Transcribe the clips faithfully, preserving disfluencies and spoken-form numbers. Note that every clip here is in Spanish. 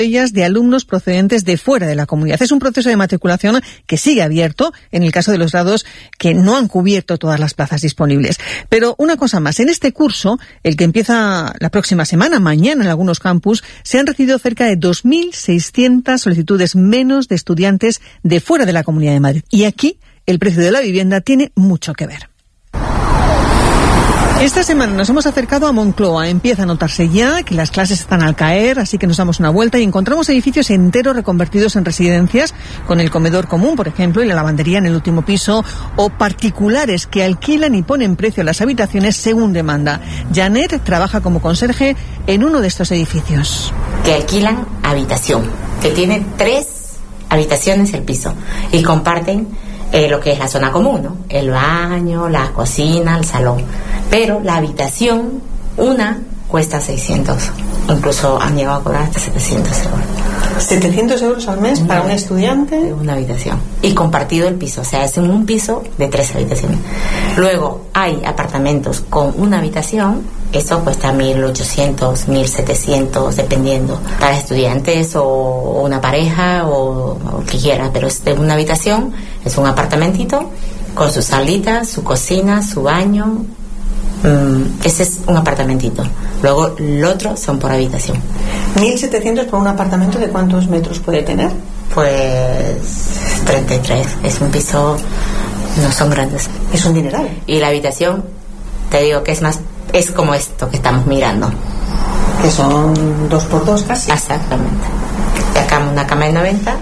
ellas de alumnos procedentes de fuera de la comunidad. Es un proceso de matriculación que sigue abierto en el caso de los grados que no han cubierto todas las plazas disponibles. Pero una cosa más, en este curso, el que empieza la próxima semana, mañana en algunos campus, se han recibido cerca de dos mil seiscientas solicitudes menos de estudiantes de fuera de la Comunidad de Madrid. Y aquí el precio de la vivienda tiene mucho que ver. Esta semana nos hemos acercado a Moncloa. Empieza a notarse ya que las clases están al caer, así que nos damos una vuelta y encontramos edificios enteros reconvertidos en residencias, con el comedor común, por ejemplo, y la lavandería en el último piso, o particulares que alquilan y ponen precio a las habitaciones según demanda. Janet trabaja como conserje en uno de estos edificios. Que alquilan habitación, que tiene tres habitaciones el piso y comparten Eh, lo que es la zona común, ¿no? El baño, la cocina, el salón. Pero la habitación, una, cuesta seiscientos. Incluso han llegado a cobrar hasta setecientos euros. ¿setecientos euros al mes para un estudiante? Una habitación. Y compartido el piso, o sea, es en un piso de tres habitaciones. Luego hay apartamentos con una habitación, eso cuesta mil ochocientos, mil setecientos, dependiendo. Para estudiantes o una pareja o, o que quiera, pero es de una habitación, es un apartamentito con su salita, su cocina, su baño. Mm, ese es un apartamentito. Luego el otro son por habitación. ¿mil setecientos por un apartamento de cuántos metros puede tener? Pues treinta y tres. Es un piso, no son grandes. Es un dineral. Y la habitación, te digo que es más, es como esto que estamos mirando. Que son dos por dos casi. Exactamente. Acá una cama de noventa,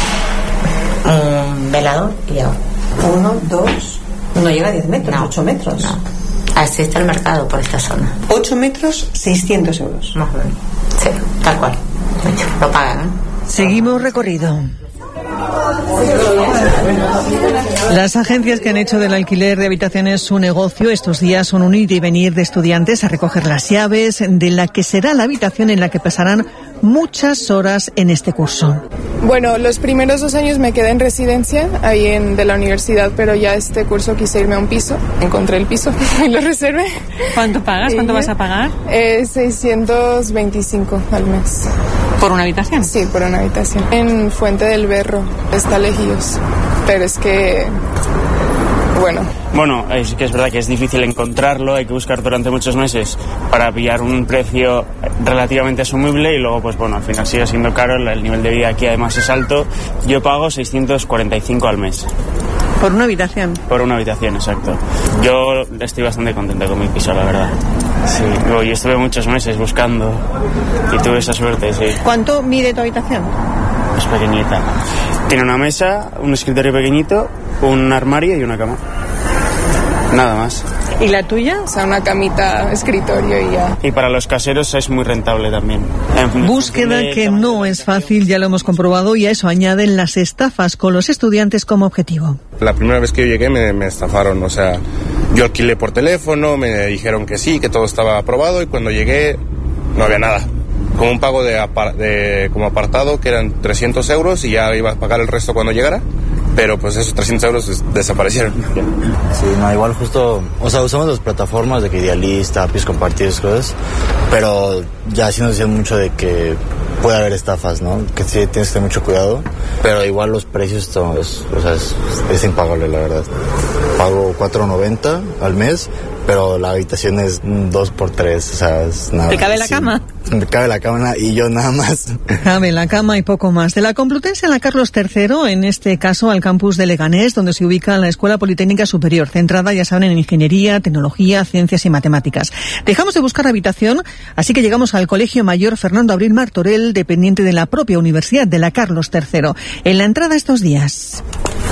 un velador y yo. Uno, dos, no llega a diez metros, no, ocho metros. No. Así está el mercado por esta zona. ocho metros, seiscientos euros. Más o menos. Sí, tal cual. Lo pagan, ¿eh? Seguimos recorrido. Las agencias que han hecho del alquiler de habitaciones su negocio estos días son un ir y venir de estudiantes a recoger las llaves de la que será la habitación en la que pasarán muchas horas en este curso. Bueno, los primeros dos años me quedé en residencia ahí en de la universidad, pero ya este curso quise irme a un piso, encontré el piso y lo reservé. ¿Cuánto pagas? ¿Cuánto vas a pagar? Eh, seiscientos veinticinco al mes. ¿Por una habitación? Sí, por una habitación. En Fuente del Berro, está lejos, pero es que... Bueno. Bueno, es que es verdad que es difícil encontrarlo, hay que buscar durante muchos meses para pillar un precio relativamente asumible y luego, pues bueno, al final sigue siendo caro, el nivel de vida aquí además es alto. Yo pago seiscientos cuarenta y cinco al mes. ¿Por una habitación? Por una habitación, exacto. Yo estoy bastante contento con mi piso, la verdad. Sí, yo estuve muchos meses buscando y tuve esa suerte, sí. ¿Cuánto mide tu habitación? Es pequeñita. Tiene una mesa, un escritorio pequeñito, un armario y una cama. Nada más. ¿Y la tuya? O sea, una camita, escritorio y ya. Y para los caseros es muy rentable también. Búsqueda que no es fácil, ya lo hemos comprobado, y a eso añaden las estafas con los estudiantes como objetivo. La primera vez que yo llegué me, me estafaron, o sea, yo alquilé por teléfono, me dijeron que sí, que todo estaba aprobado, y cuando llegué no había nada. Como un pago de, apar- de como apartado, que eran trescientos euros, y ya iba a pagar el resto cuando llegara. Pero pues esos trescientos euros des- desaparecieron. Sí, no, igual justo, o sea, usamos las plataformas de que Idealista, pisos compartidos, cosas, pero ya sí nos dicen mucho de que puede haber estafas, ¿no? Que sí tienes que tener mucho cuidado, pero igual los precios, son, es, o sea, es, es impagable, la verdad. Pago cuatro noventa al mes, pero la habitación es dos por tres, o sea, es nada. ¿Te cabe la sí, cama? Me cabe la cama y yo nada más. Cabe la cama y poco más. De la Complutense a la Carlos tercero, en este caso al campus de Leganés, donde se ubica la Escuela Politécnica Superior, centrada, ya saben, en ingeniería, tecnología, ciencias y matemáticas. Dejamos de buscar habitación, así que llegamos al Colegio Mayor Fernando Abril Martorell, dependiente de la propia Universidad de la Carlos tercero. En la entrada estos días.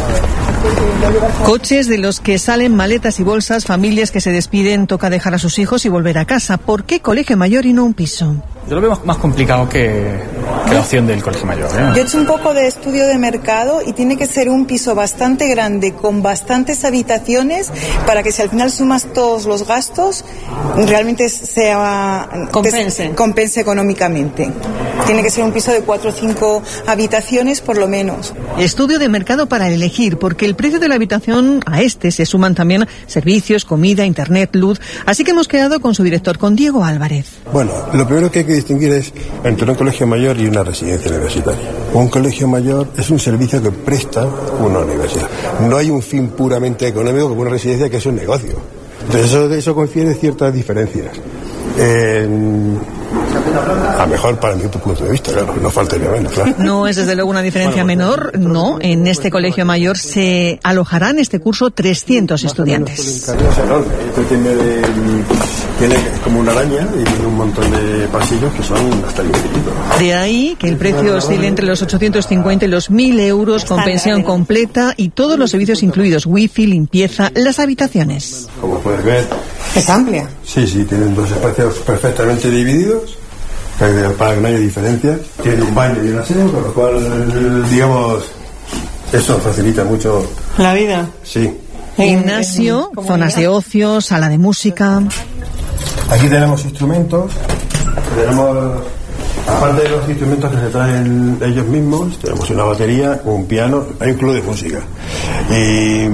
Coches de los que salen maletas y bolsas, familias que se despiden, toca dejar a sus hijos y volver a casa. ¿Por qué colegio mayor y no un piso? Yo lo veo más, más complicado que, que la opción del colegio mayor, ¿eh? Yo he hecho un poco de estudio de mercado y tiene que ser un piso bastante grande, con bastantes habitaciones, para que si al final sumas todos los gastos, realmente sea compense, compense económicamente. Tiene que ser un piso de cuatro o cinco habitaciones por lo menos. Estudio de mercado para elegir, porque el precio de la habitación, a este se suman también servicios, comida, internet, luz. Así que hemos quedado con su director, con Diego Álvarez. Bueno, lo primero que hay que distinguir es entre un colegio mayor y una la residencia universitaria. Un colegio mayor es un servicio que presta una universidad. No hay un fin puramente económico como una residencia, que es un negocio. Entonces eso, eso confiere ciertas diferencias. Eh, a mejor para mi punto de vista, claro, no faltaría menos, claro. No es desde luego una diferencia menor, no. En este colegio mayor se alojarán este curso trescientos estudiantes. Es enorme, esto tiene, tiene como una araña y tiene un montón de pasillos que son hasta el infinito. De ahí que el precio oscile entre los ochocientos cincuenta y los mil euros con pensión completa y todos los servicios incluidos, wifi, limpieza, las habitaciones. Como puedes ver, es amplia. Sí, sí, tienen dos espacios perfectamente divididos, para que no haya diferencias. Tiene un baño y un aseo, con lo cual, digamos, eso facilita mucho la vida. Sí. Gimnasio, zonas de ocio, sala de música. Aquí tenemos instrumentos, tenemos, aparte de los instrumentos que se traen ellos mismos, tenemos una batería, un piano, hay un club de música. Y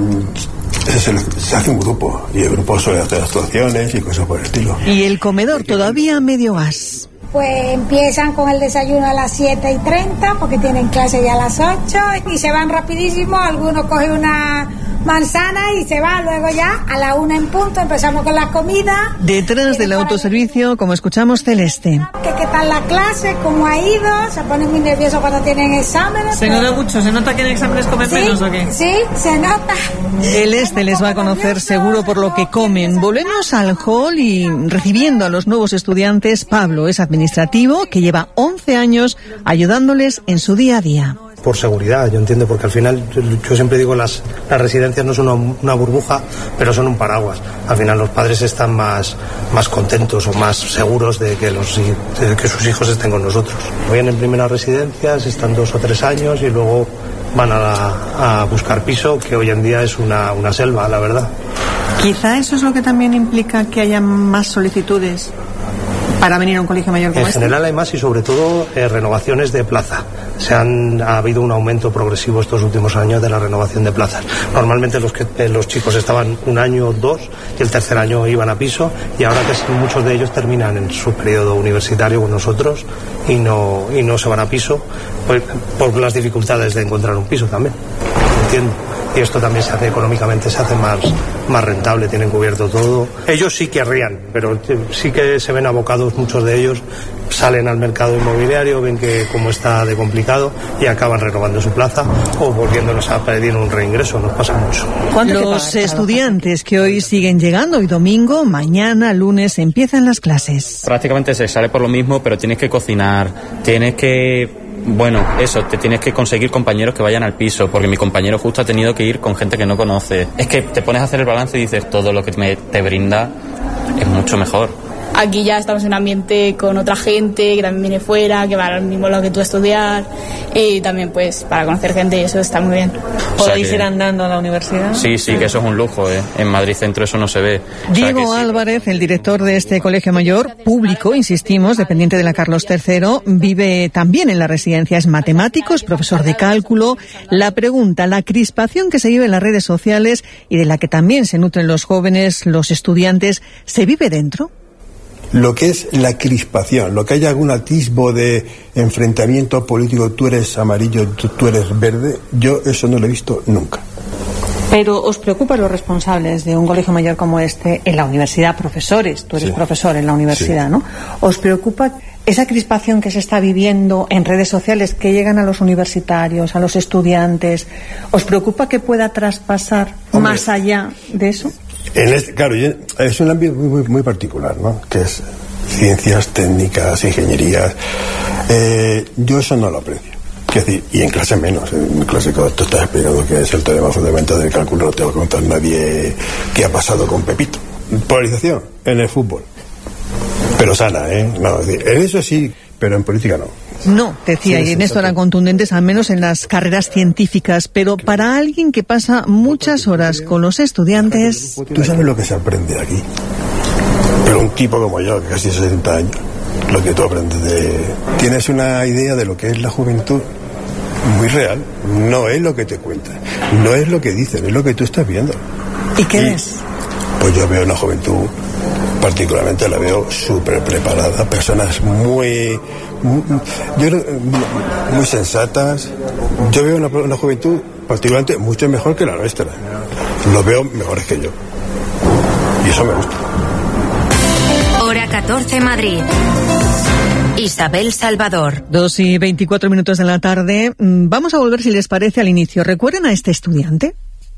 Se, se hace un grupo y el grupo suele hacer actuaciones y cosas por el estilo. Y el comedor todavía a medio gas. Pues empiezan con el desayuno a las siete y treinta porque tienen clase ya a las ocho y se van rapidísimo. Algunos cogen una manzana y se va, luego ya a la una en punto empezamos con la comida. Detrás del autoservicio, como escuchamos, Celeste. ¿Qué, qué tal la clase? ¿Cómo ha ido? Se ponen muy nerviosos cuando tienen exámenes. Se nota mucho, ¿se nota que en exámenes comen ¿Sí? menos o qué? Sí, se nota. El este les va a conocer seguro por lo que comen. Volvemos al hall y recibiendo a los nuevos estudiantes, Pablo es administrativo que lleva once años ayudándoles en su día a día. Por seguridad, yo entiendo, porque al final yo siempre digo las, las residencias no son una, una burbuja, pero son un paraguas. Al final los padres están más, más contentos o más seguros de que, los, de que sus hijos estén con nosotros. Vienen en primeras residencias, están dos o tres años y luego van a, la, a buscar piso, que hoy en día es una, una selva, la verdad. Quizá eso es lo que también implica que haya más solicitudes para venir a un colegio mayor como este. En general este. hay más y sobre todo eh, renovaciones de plaza. Se han, ha habido un aumento progresivo estos últimos años de la renovación de plazas. Normalmente los, que, eh, los chicos estaban un año o dos y el tercer año iban a piso y ahora que muchos de ellos terminan en su periodo universitario con nosotros y no, y no se van a piso pues, por las dificultades de encontrar un piso también. Entiendo. Y esto también se hace económicamente, se hace más, más rentable, tienen cubierto todo. Ellos sí querrían, pero sí que se ven abocados, muchos de ellos salen al mercado inmobiliario, ven que como está de complicado y acaban renovando su plaza o volviéndonos a pedir un reingreso, nos pasa mucho. Los estudiantes que hoy siguen llegando, hoy domingo, mañana, lunes, empiezan las clases. Prácticamente se sale por lo mismo, pero tienes que cocinar, tienes que... Bueno, eso, te tienes que conseguir compañeros que vayan al piso, porque mi compañero justo ha tenido que ir con gente que no conoce. Es que te pones a hacer el balance y dices, todo lo que me, te brinda es mucho mejor. Aquí ya estamos en un ambiente con otra gente que también viene fuera, que va al mismo lado que tú a estudiar, y también pues para conocer gente y eso está muy bien. ¿Podéis ir andando a la universidad? Sí, sí, que eso es un lujo, ¿eh? En Madrid Centro eso no se ve. Diego o sea, sí. Álvarez, el director de este colegio mayor, público, insistimos, dependiente de la Carlos tercero, vive también en la residencia, es matemático, es profesor de cálculo. La pregunta, la crispación que se vive en las redes sociales y de la que también se nutren los jóvenes, los estudiantes, ¿se vive dentro? Lo que es la crispación, lo que haya algún atisbo de enfrentamiento político, tú eres amarillo, tú, tú eres verde, yo eso no lo he visto nunca. Pero ¿os preocupan los responsables de un colegio mayor como este en la universidad, profesores? Tú eres sí. profesor en la universidad, sí. ¿no? ¿Os preocupa esa crispación que se está viviendo en redes sociales que llegan a los universitarios, a los estudiantes? ¿Os preocupa que pueda traspasar Hombre, más allá de eso? En este, claro, es un ámbito muy, muy, muy particular, ¿no? Que es ciencias, técnicas, ingenierías. Eh, yo eso no lo aprecio. Es decir, y en clase menos. En clase que tú estás explicando que es el teorema fundamental del cálculo, no te va a contar nadie qué ha pasado con Pepito. Polarización en el fútbol. Pero sana, ¿eh? No, es decir, en eso sí, pero en política no. No, decía, sí, y en esto eran contundentes, al menos en las carreras científicas, pero para alguien que pasa muchas horas con los estudiantes... Tú sabes lo que se aprende aquí, pero un tipo como yo, que casi sesenta años, lo que tú aprendes de... Tienes una idea de lo que es la juventud muy real, no es lo que te cuentan, no es lo que dicen, es lo que tú estás viendo. ¿Y qué ves? Pues yo veo una juventud, particularmente la veo súper preparada, personas muy... yo creo, muy sensatas. Yo veo una, una juventud particularmente mucho mejor que la nuestra. Los veo mejores que yo. Y eso me gusta. Hora catorce, Madrid. Isabel Salvador. Dos y veinticuatro minutos de la tarde. Vamos a volver, si les parece, al inicio. ¿Recuerdan a este estudiante?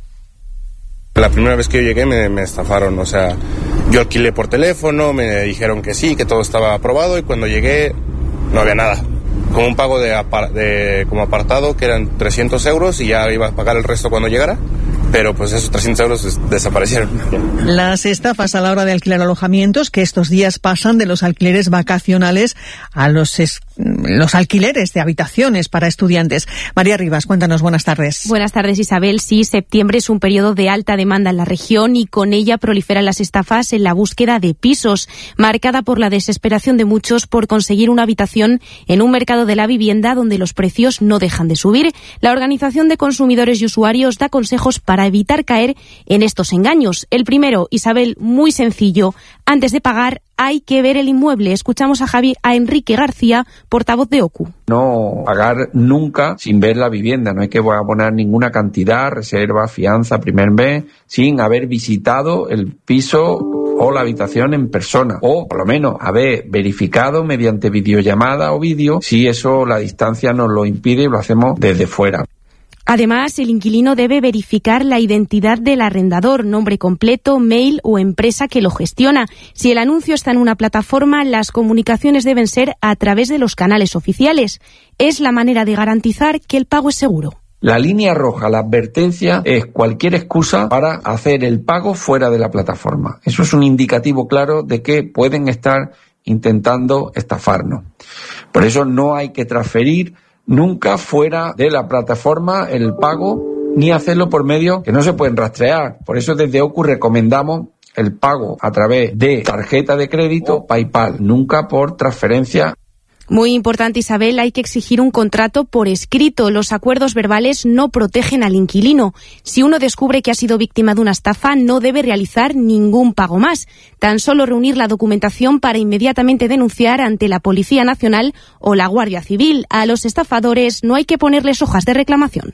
La primera vez que yo llegué me, me estafaron, o sea, yo alquilé por teléfono, me dijeron que sí, que todo estaba aprobado, y cuando llegué no había nada. Como un pago de, apar, de como apartado, que eran trescientos euros, y ya iba a pagar el resto cuando llegara. Pero pues esos trescientos euros des- desaparecieron. Las estafas a la hora de alquilar alojamientos, que estos días pasan de los alquileres vacacionales a los, es- los alquileres de habitaciones para estudiantes. María Rivas, cuéntanos, buenas tardes. Buenas tardes, Isabel. Sí, septiembre es un periodo de alta demanda en la región y con ella proliferan las estafas en la búsqueda de pisos, marcada por la desesperación de muchos por conseguir una habitación en un mercado de la vivienda donde los precios no dejan de subir. La Organización de Consumidores y Usuarios da consejos para para evitar caer en estos engaños. El primero, Isabel, muy sencillo. Antes de pagar hay que ver el inmueble. Escuchamos a Javi, a Enrique García, portavoz de O C U. No pagar nunca sin ver la vivienda. No hay que abonar ninguna cantidad, reserva, fianza, primer mes, sin haber visitado el piso o la habitación en persona. O, por lo menos, haber verificado mediante videollamada o vídeo si eso la distancia nos lo impide y lo hacemos desde fuera. Además, el inquilino debe verificar la identidad del arrendador, nombre completo, mail o empresa que lo gestiona. Si el anuncio está en una plataforma, las comunicaciones deben ser a través de los canales oficiales. Es la manera de garantizar que el pago es seguro. La línea roja, la advertencia, es cualquier excusa para hacer el pago fuera de la plataforma. Eso es un indicativo claro de que pueden estar intentando estafarnos. Por eso no hay que transferir nunca fuera de la plataforma el pago, ni hacerlo por medios que no se pueden rastrear. Por eso desde O C U recomendamos el pago a través de tarjeta de crédito, PayPal, nunca por transferencia. Muy importante, Isabel, hay que exigir un contrato por escrito. Los acuerdos verbales no protegen al inquilino. Si uno descubre que ha sido víctima de una estafa, no debe realizar ningún pago más. Tan solo reunir la documentación para inmediatamente denunciar ante la Policía Nacional o la Guardia Civil. A los estafadores no hay que ponerles hojas de reclamación.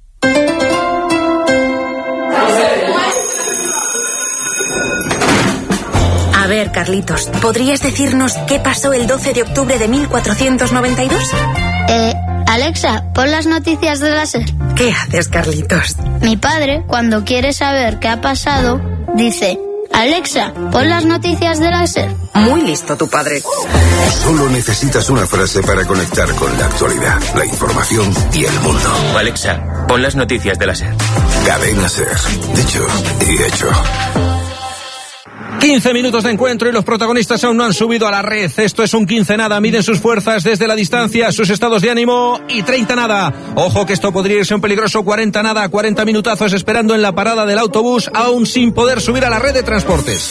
A ver, Carlitos, ¿podrías decirnos qué pasó el doce de octubre de mil cuatrocientos noventa y dos? Eh, Alexa, pon las noticias de la SER. ¿Qué haces, Carlitos? Mi padre, cuando quiere saber qué ha pasado, dice: Alexa, pon las noticias de la SER. Muy listo tu padre. Solo necesitas una frase para conectar con la actualidad, la información y el mundo. Alexa, pon las noticias de la SER. Cadena SER. Dicho y hecho. quince minutos de encuentro y los protagonistas aún no han subido a la red. Esto es un quince nada. Miden sus fuerzas desde la distancia, sus estados de ánimo, y treinta nada. Ojo que esto podría irse un peligroso cuarenta nada. cuarenta minutazos esperando en la parada del autobús, aún sin poder subir a la red de transportes.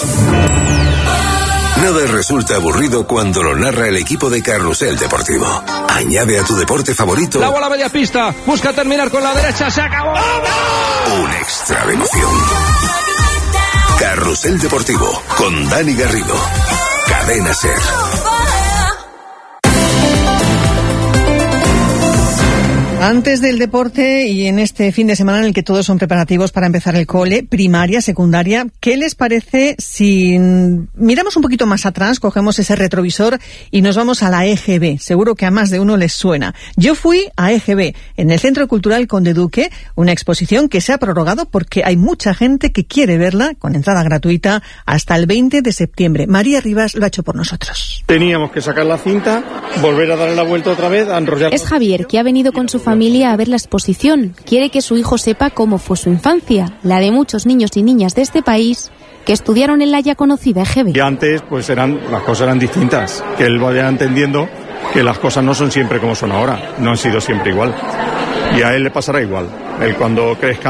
Nada resulta aburrido cuando lo narra el equipo de Carrusel Deportivo. Añade a tu deporte favorito La bola media pista, busca terminar con la derecha, se acabó. un extra de emoción. Carrusel Deportivo con Dani Garrido. Cadena SER. Antes del deporte y en este fin de semana en el que todos son preparativos para empezar el cole, primaria, secundaria, ¿qué les parece si miramos un poquito más atrás, cogemos ese retrovisor y nos vamos a la E G B? Seguro que a más de uno les suena. Yo fui a E G B, en el Centro Cultural Conde Duque, una exposición que se ha prorrogado porque hay mucha gente que quiere verla con entrada gratuita hasta el veinte de septiembre. María Rivas lo ha hecho por nosotros. Teníamos que sacar la cinta, volver a darle la vuelta otra vez, a enrollar. Es Javier, que ha venido con su familia a ver la exposición. Quiere que su hijo sepa cómo fue su infancia, la de muchos niños y niñas de este país que estudiaron en la ya conocida E G B. Y antes, pues eran, las cosas eran distintas, que él vaya entendiendo que las cosas no son siempre como son ahora, no han sido siempre igual. Y a él le pasará igual. Él cuando crezca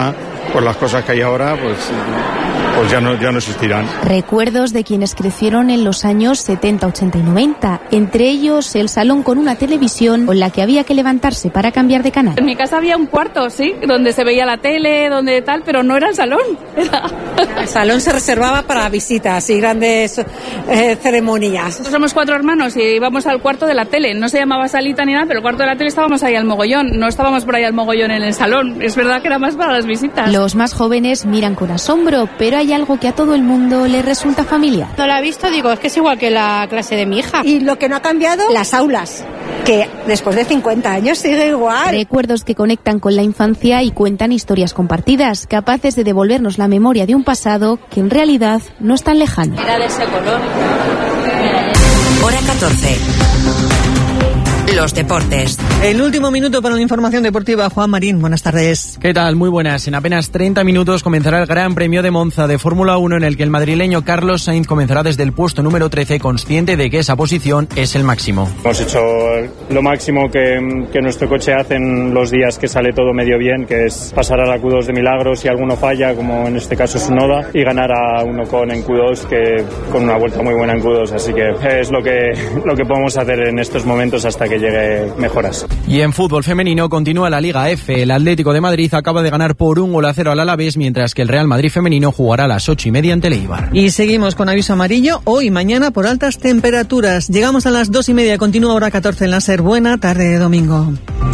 pues las cosas que hay ahora, pues, pues ya no, ya no existirán. Recuerdos de quienes crecieron en los años setenta, ochenta y noventa. Entre ellos, el salón con una televisión con la que había que levantarse para cambiar de canal. En mi casa había un cuarto, sí, donde se veía la tele, donde tal, pero no era el salón. Era... El salón se reservaba para visitas y grandes eh, ceremonias. Somos cuatro hermanos y íbamos al cuarto de la tele. No se llamaba salita ni nada, pero el cuarto de la tele estábamos ahí al mogollón. No estábamos por ahí al mogollón en el salón. Es verdad que era más para las visitas. Los más jóvenes miran con asombro, pero hay algo que a todo el mundo le resulta familiar. No la he visto, digo, es que es igual que la clase de mi hija. Y lo que no ha cambiado, las aulas, que después de cincuenta años sigue igual. Recuerdos que conectan con la infancia y cuentan historias compartidas, capaces de devolvernos la memoria de un pasado que en realidad no es tan lejano. Era de ese color. Hora catorce. Los deportes. El último minuto para la información deportiva. Juan Marín, buenas tardes. ¿Qué tal? Muy buenas. En apenas treinta minutos comenzará el Gran Premio de Monza de Fórmula uno, en el que el madrileño Carlos Sainz comenzará desde el puesto número trece, consciente de que esa posición es el máximo. Hemos hecho lo máximo que, que nuestro coche hace en los días que sale todo medio bien, que es pasar a la Q dos de milagros si alguno falla, como en este caso Tsunoda, y ganar a un Ocon en Q dos, que con una vuelta muy buena en Q dos. Así que es lo que, lo que podemos hacer en estos momentos hasta que llegue mejoras. Y en fútbol femenino continúa la Liga F. El Atlético de Madrid acaba de ganar por un gol a cero al Alavés, mientras que el Real Madrid femenino jugará a las ocho y media ante el Eibar. Y seguimos con aviso amarillo hoy y mañana por altas temperaturas. Llegamos a las dos y media. Continúa hora catorce en la SER. Buena tarde de domingo.